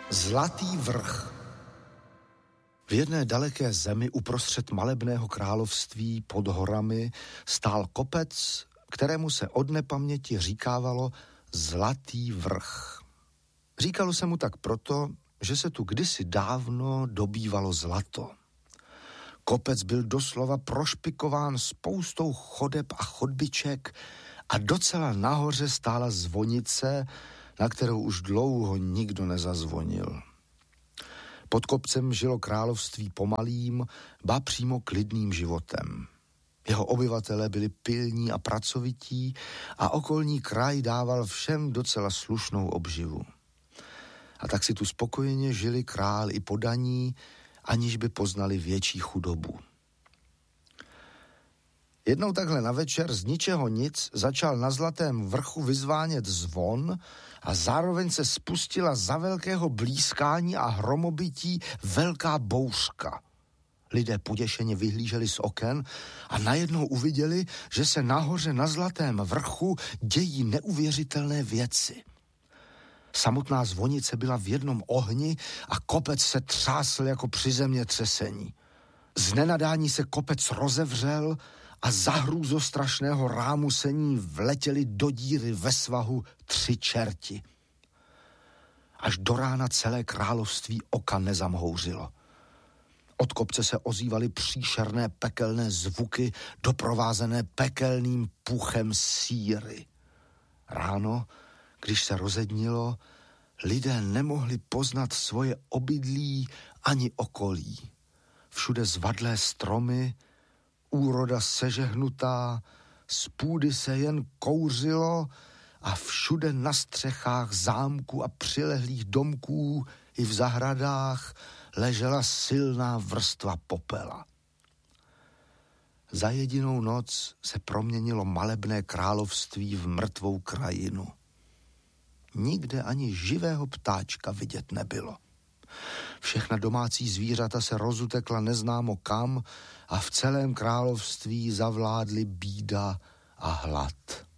Zlatý vrch. V jedné daleké zemi uprostřed malebného království pod horami stál kopec, kterému se od nepaměti říkávalo Zlatý vrch. Říkalo se mu tak proto, že se tu kdysi dávno dobývalo zlato. Kopec byl doslova prošpikován spoustou chodeb a chodbiček a docela nahoře stála zvonice, na kterou už dlouho nikdo nezazvonil. Pod kopcem žilo království pomalým, ba přímo klidným životem. Jeho obyvatelé byli pilní a pracovití a okolní kraj dával všem docela slušnou obživu. A tak si tu spokojeně žili král i podaní, aniž by poznali větší chudobu. Jednou takhle na večer z ničeho nic začal na Zlatém vrchu vyzvánět zvon a zároveň se spustila za velkého blízkání a hromobytí velká bouřka. Lidé poděšeně vyhlíželi z oken a najednou uviděli, že se nahoře na Zlatém vrchu dějí neuvěřitelné věci. Samotná zvonice byla v jednom ohni a kopec se třásl jako při zemětřesení. Z nenadání se kopec rozevřel a za hrůzostrašného rámusení vletěli do díry ve svahu 3 čerti. Až do rána celé království oka nezamhouřilo. Od kopce se ozývaly příšerné pekelné zvuky, doprovázené pekelným puchem síry. Ráno, když se rozednilo, lidé nemohli poznat svoje obydlí ani okolí. Všude zvadlé stromy, úroda sežehnutá, z půdy se jen kouřilo a všude na střechách zámku a přilehlých domků i v zahradách ležela silná vrstva popela. Za jedinou noc se proměnilo malebné království v mrtvou krajinu. Nikde ani živého ptáčka vidět nebylo. Všechna domácí zvířata se rozutekla neznámo kam a v celém království zavládly bída a hlad.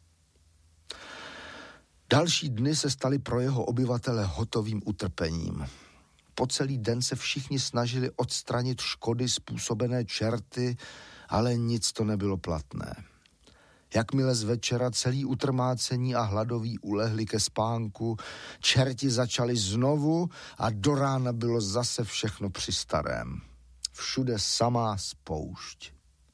Další dny se staly pro jeho obyvatele hotovým utrpením. Po celý den se všichni snažili odstranit škody způsobené čerty, ale nic to nebylo platné. Jakmile z večera celý utrmácení a hladoví ulehli ke spánku, čerti začali znovu a do rána bylo zase všechno při starém. Všude samá spoušť.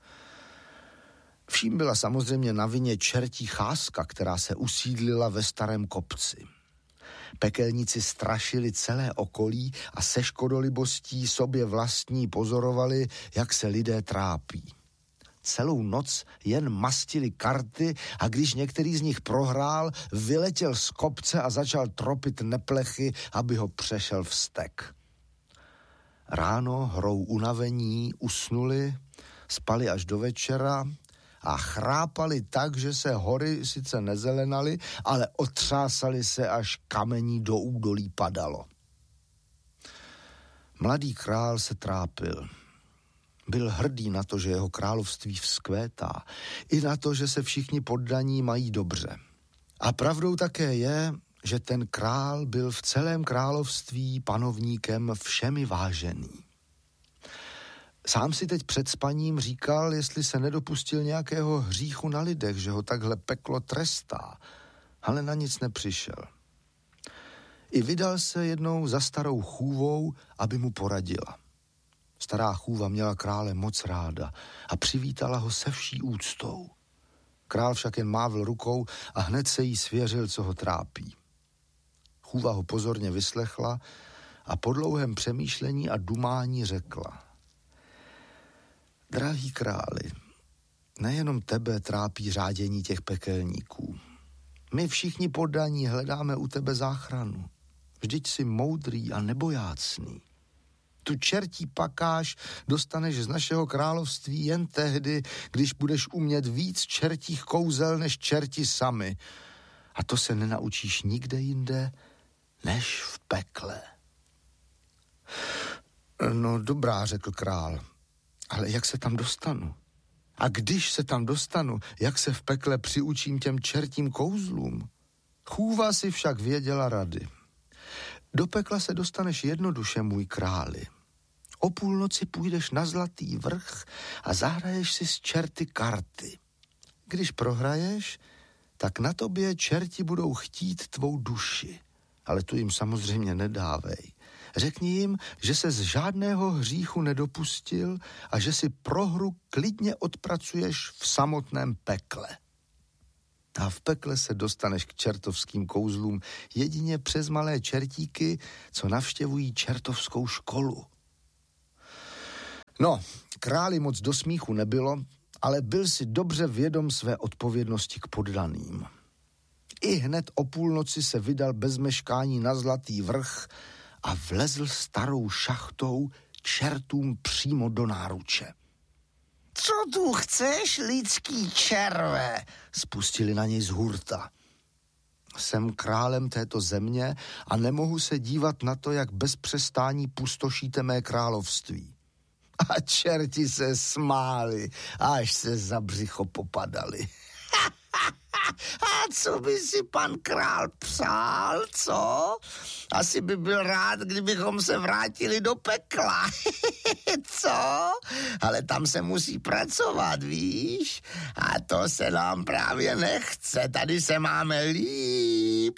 Vším byla samozřejmě na vině čertí cházka, která se usídlila ve starém kopci. Pekelníci strašili celé okolí a se škodolibostí sobě vlastní pozorovali, jak se lidé trápí. Celou noc jen mastili karty a když některý z nich prohrál, vyletěl z kopce a začal tropit neplechy, aby ho přešel vztek. Ráno hrou unavení usnuli, spali až do večera a chrápali tak, že se hory sice nezelenaly, ale otřásali se, až kamení do údolí padalo. Mladý král se trápil. Byl hrdý na to, že jeho království vzkvétá, i na to, že se všichni poddaní mají dobře. A pravdou také je, že ten král byl v celém království panovníkem všemi vážený. Sám si teď před spaním říkal, jestli se nedopustil nějakého hříchu na lidech, že ho takhle peklo trestá, ale na nic nepřišel. I vydal se jednou za starou chůvou, aby mu poradila. Stará chůva měla krále moc ráda a přivítala ho se vší úctou. Král však jen mávl rukou a hned se jí svěřil, co ho trápí. Chůva ho pozorně vyslechla a po dlouhém přemýšlení a dumání řekla: Drahý králi, nejenom tebe trápí řádění těch pekelníků. My všichni poddaní hledáme u tebe záchranu. Vždyť jsi moudrý a nebojácný. Tu čertí pakáž dostaneš z našeho království jen tehdy, když budeš umět víc čertích kouzel než čerti sami. A to se nenaučíš nikde jinde, než v pekle. No dobrá, řekl král, ale jak se tam dostanu? A když se tam dostanu, jak se v pekle přiučím těm čertím kouzlům? Chůva si však věděla rady. Do pekla se dostaneš jednoduše, můj králi. O půlnoci půjdeš na Zlatý vrch a zahraješ si s čerty karty. Když prohraješ, tak na tobě čerti budou chtít tvou duši. Ale tu jim samozřejmě nedávej. Řekni jim, že se z žádného hříchu nedopustil a že si prohru klidně odpracuješ v samotném pekle. A v pekle se dostaneš k čertovským kouzlům jedině přes malé čertíky, co navštěvují čertovskou školu. No, králi moc do smíchu nebylo, ale byl si dobře vědom své odpovědnosti k poddaným. I hned o půlnoci se vydal bez meškání na Zlatý vrch a vlezl starou šachtou čertům přímo do náruče. Co tu chceš, lidský červe? Spustili na něj z hurta. Jsem králem této země a nemohu se dívat na to, jak bez přestání pustošíte mé království. A čerti se smáli, až se za břicho popadali. A co by si pan král přál, co? Asi by byl rád, kdybychom se vrátili do pekla. Co? Ale tam se musí pracovat, víš? A to se nám právě nechce. Tady se máme líp.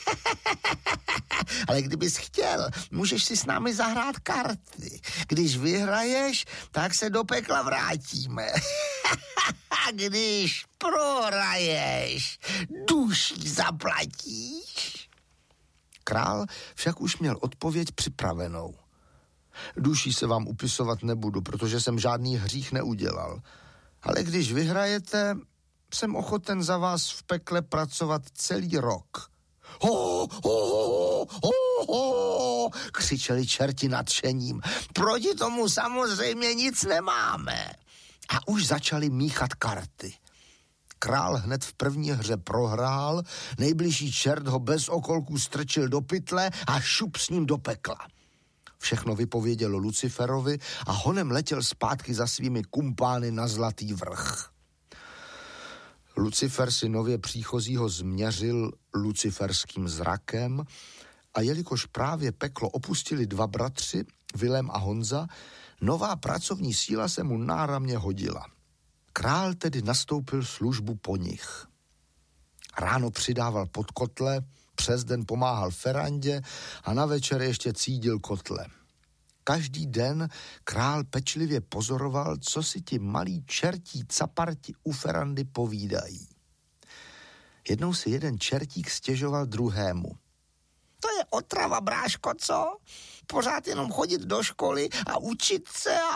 Ale kdybys chtěl, můžeš si s námi zahrát karty. Když vyhraješ, tak se do pekla vrátíme. A když prohraješ, duší zaplatíš. Král však už měl odpověď připravenou. Duší se vám upisovat nebudu, protože jsem žádný hřích neudělal. Ale když vyhrajete, jsem ochoten za vás v pekle pracovat celý rok. Ho, ho, ho, ho, křičeli čerti nadšením. Proti tomu samozřejmě nic nemáme. A už začali míchat karty. Král hned v první hře prohrál, nejbližší čert ho bez okolků strčil do pytle a šup s ním do pekla. Všechno vypověděl Luciferovi a honem letěl zpátky za svými kumpány na Zlatý vrch. Lucifer si nově příchozího změřil luciferským zrakem a jelikož právě peklo opustili dva bratři, Vilém a Honza, nová pracovní síla se mu náramně hodila. Král tedy nastoupil službu po nich. Ráno přidával pod kotle, přes den pomáhal Ferandě a na večer ještě cídil kotle. Každý den král pečlivě pozoroval, co si ti malí čertí caparti u Ferandy povídají. Jednou si jeden čertík stěžoval druhému. To je otrava, bráško, co? Pořád jenom chodit do školy a učit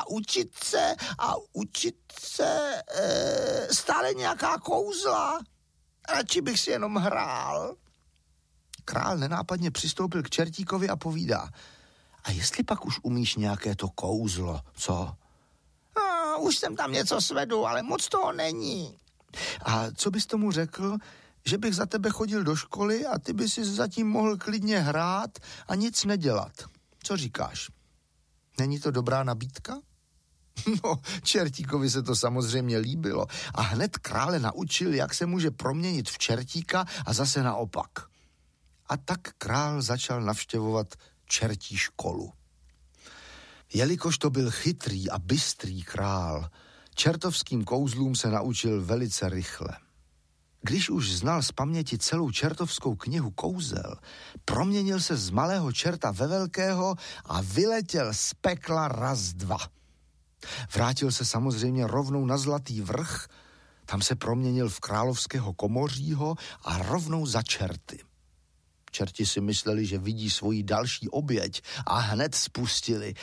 se, stále nějaká kouzla. Radši bych si jenom hrál. Král nenápadně přistoupil k čertíkovi a povídá. A jestli pak už umíš nějaké to kouzlo, co? Už jsem tam něco svedl, ale moc toho není. A co bys tomu řekl, že bych za tebe chodil do školy a ty by si zatím mohl klidně hrát a nic nedělat? Co říkáš? Není to dobrá nabídka? No, čertíkovi se to samozřejmě líbilo a hned krále naučil, jak se může proměnit v čertíka a zase naopak. A tak král začal navštěvovat čertí školu. Jelikož to byl chytrý a bystrý král, čertovským kouzlům se naučil velice rychle. Když už znal z paměti celou čertovskou knihu kouzel, proměnil se z malého čerta ve velkého a vyletěl z pekla raz, dva. Vrátil se samozřejmě rovnou na Zlatý vrch, tam se proměnil v královského komořího a rovnou za čerty. Čerti si mysleli, že vidí svoji další oběť a hned spustili.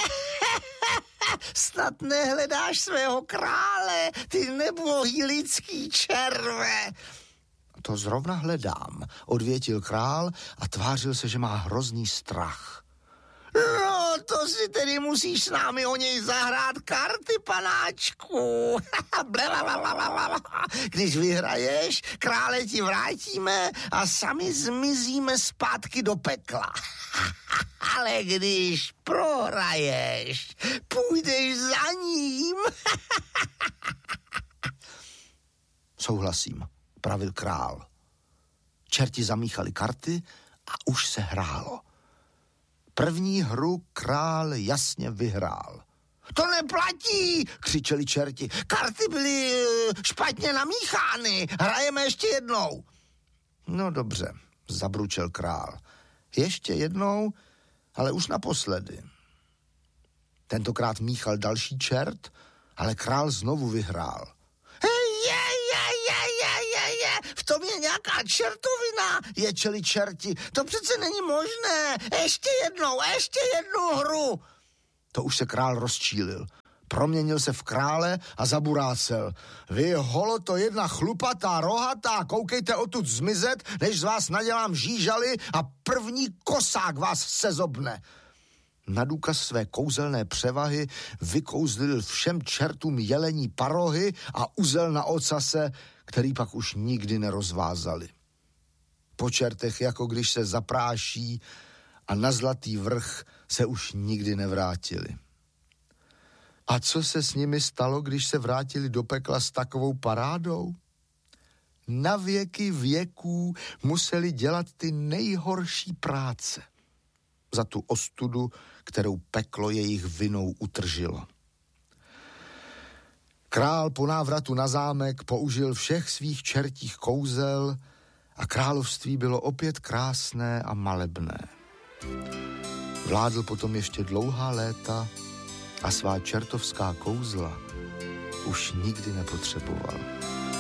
Snad nehledáš svého krále, ty nebohý lidský červe. To zrovna hledám, odvětil král a tvářil se, že má hrozný strach. No, to si tedy musíš s námi o něj zahrát karty, panáčku. Když vyhraješ, krále ti vrátíme a sami zmizíme zpátky do pekla. Ale když prohraješ, půjdeš za ním. Souhlasím, pravil král. Čerti zamíchali karty a už se hrálo. První hru král jasně vyhrál. To neplatí, křičeli čerti. Karty byly špatně namíchány. Hrajeme ještě jednou. No dobře, zabručel král. Ještě jednou, ale už naposledy. Tentokrát míchal další čert, ale král znovu vyhrál. V tom je nějaká čertovina, ječeli čerti. To přece není možné. Ještě jednu hru. To už se král rozčílil. Proměnil se v krále a zaburácel. Vy holoto jedna chlupatá, rohatá, koukejte odtud zmizet, než z vás nadělám žížaly a první kosák vás sezobne. Na důkaz své kouzelné převahy vykouzlil všem čertům jelení parohy a uzel na ocase, který pak už nikdy nerozvázali. Po čertech, jako když se zapráší, a na Zlatý vrch se už nikdy nevrátili. A co se s nimi stalo, když se vrátili do pekla s takovou parádou? Na věky věků museli dělat ty nejhorší práce za tu ostudu, kterou peklo jejich vinou utržilo. Král po návratu na zámek použil všech svých čertích kouzel a království bylo opět krásné a malebné. Vládl potom ještě dlouhá léta a svá čertovská kouzla už nikdy nepotřeboval.